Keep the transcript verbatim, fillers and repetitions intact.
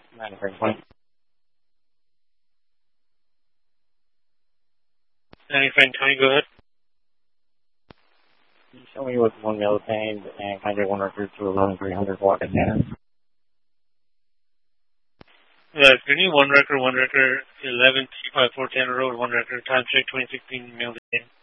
nine frame twenty. nine frame twenty, go ahead. Can you show me what's one yellow paint and contact one record to eleven three hundred watt container? Right, Green, one record, one record, eleven three five four ten road, one record, time check twenty sixteen, mailed in.